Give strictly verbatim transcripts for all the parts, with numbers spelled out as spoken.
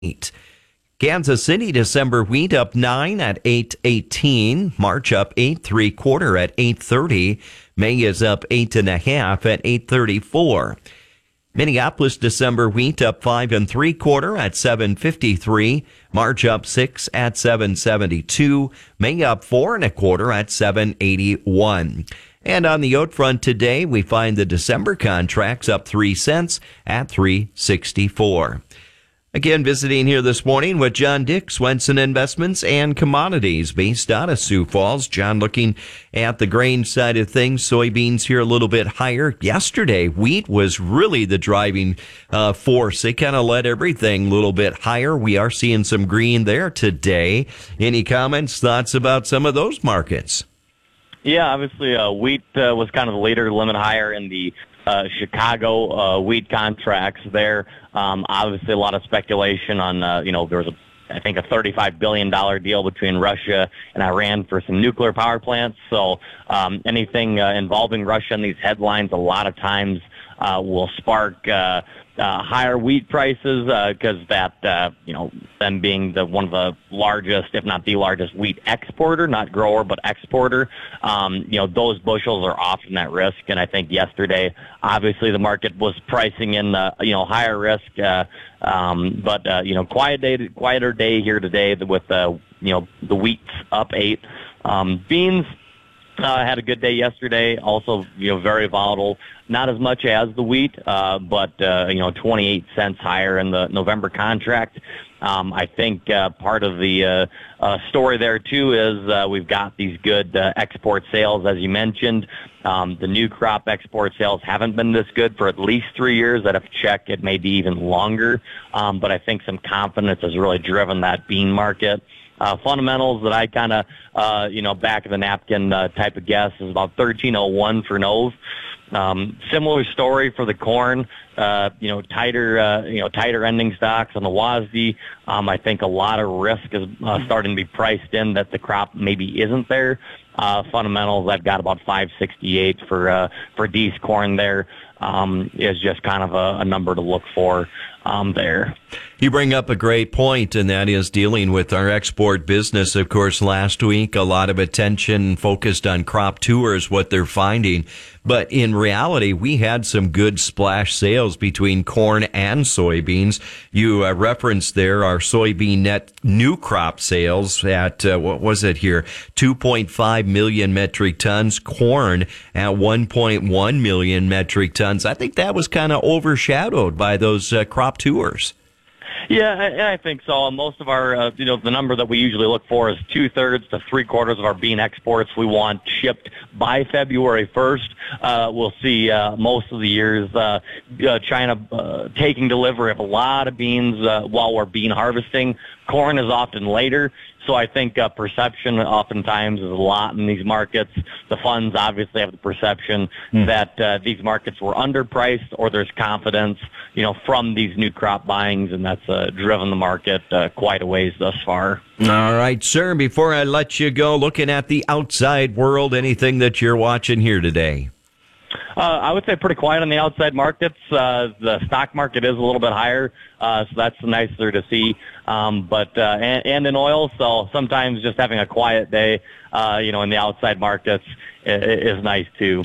Kansas City December wheat up nine at eight eighteen. March up eight three quarter at eight thirty. May is up eight and a half at eight thirty-four. Minneapolis December wheat up five and three quarter at seven fifty-three. March up six at seven seventy-two. May up four and a quarter at seven eighty-one. And on the oat front today, we find the December contracts up three cents at three sixty-four. Again, visiting here this morning with John Dick, Swenson Investments and Commodities, based out of Sioux Falls. John, looking at the grain side of things, soybeans here a little bit higher. Yesterday, wheat was really the driving uh, force. They kind of led everything a little bit higher. We are seeing some green there today. Any comments, thoughts about some of those markets? Yeah, obviously, uh, wheat uh, was kind of the leader, limit higher in the uh, Chicago uh, wheat contracts there. Um, obviously, a lot of speculation on, uh, you know, there was, a, I think, a thirty-five billion dollars deal between Russia and Iran for some nuclear power plants. So um, anything uh, involving Russia in these headlines a lot of times uh, will spark uh, uh, higher wheat prices because uh, that, uh, you know, them being the one of the largest, if not the largest wheat exporter, not grower, but exporter, um, you know, those bushels are often at risk. And I think yesterday, obviously, the market was pricing in, the, you know, higher risk. Uh, um, but, uh, you know, quiet day, quieter day here today with, uh, you know, the wheat's up eight. Um, beans uh, had a good day yesterday. Also, you know, very volatile. Not as much as the wheat, uh, but, uh, you know, twenty-eight cents higher in the November contract. Um, I think uh, part of the uh, uh, story there, too, is uh, we've got these good uh, export sales, as you mentioned. Um, the new crop export sales haven't been this good for at least three years. I'd have to check. It may be even longer. Um, but I think some confidence has really driven that bean market. Uh, fundamentals that I kind of, uh, you know, back of the napkin uh, type of guess is about thirteen oh one for Nove. Um, similar story for the corn, uh, you know, tighter, uh, you know, tighter ending stocks on the W A S D. Um, I think a lot of risk is uh, starting to be priced in that the crop maybe isn't there. Uh, fundamentals, I've got about five sixty-eight for, uh, for D's corn there, um, is just kind of a, a number to look for, um, there. You bring up a great point, and that is dealing with our export business. Of course, last week, a lot of attention focused on crop tours, what they're finding. But in reality, we had some good splash sales between corn and soybeans. You uh, referenced there our soybean net new crop sales at, uh, what was it here, two point five million metric tons, corn at one point one million metric tons. I think that was kind of overshadowed by those uh, crop tours. Yeah, and I think so. Most of our, uh, you know, the number that we usually look for is two-thirds to three-quarters of our bean exports we want shipped by February first. Uh, we'll see uh, most of the years uh, uh, China uh, taking delivery of a lot of beans uh, while we're bean harvesting. Corn is often later. So I think uh, perception oftentimes is a lot in these markets. The funds obviously have the perception mm. that uh, these markets were underpriced, or there's confidence, you know, from these new crop buyings, and that's uh, driven the market uh, quite a ways thus far. All right, sir, before I let you go, looking at the outside world, anything that you're watching here today? Uh, I would say pretty quiet on the outside markets. Uh, the stock market is a little bit higher, uh, so that's nicer to see. Um, but uh, and, and in oil, so sometimes just having a quiet day, uh, you know, in the outside markets is, is nice too.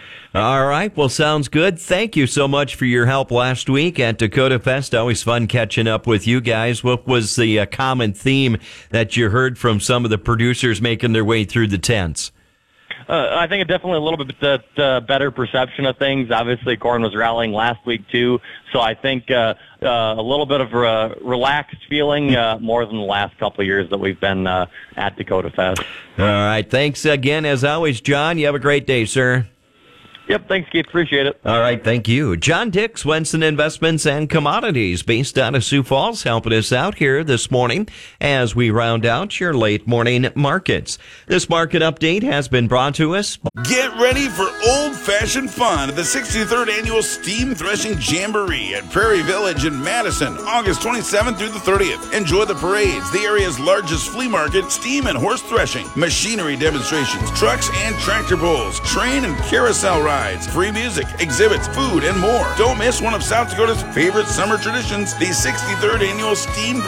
All right. Well, sounds good. Thank you so much for your help last week at Dakota Fest. Always fun catching up with you guys. What was the uh, common theme that you heard from some of the producers making their way through the tents? Uh, I think it definitely a little bit uh, uh, better perception of things. Obviously, corn was rallying last week, too. So I think uh, uh, a little bit of a relaxed feeling uh, more than the last couple of years that we've been uh, at Dakota Fest. All right. Thanks again, as always, John. You have a great day, sir. Yep, thanks, Keith. Appreciate it. All right, thank you. John Dick, Swenson Investments and Commodities, based out of Sioux Falls, helping us out here this morning as we round out your late morning markets. This market update has been brought to us. Get ready for old-fashioned fun at the sixty-third Annual Steam Threshing Jamboree at Prairie Village in Madison, August twenty-seventh through the thirtieth. Enjoy the parades, the area's largest flea market, steam and horse threshing, machinery demonstrations, trucks and tractor pulls, train and carousel rides, rides, free music, exhibits, food, and more. Don't miss one of South Dakota's favorite summer traditions, the sixty-third Annual Steam